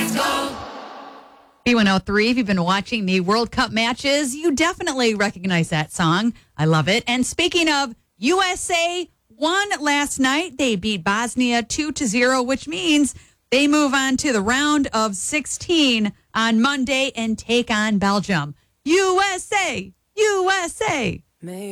B103, if you've been watching the World Cup matches, you definitely recognize that song. I love it. And speaking of, USA won last night. They beat Bosnia 2-0, which means they move on to the round of 16 on Monday and take on Belgium. USA! USA!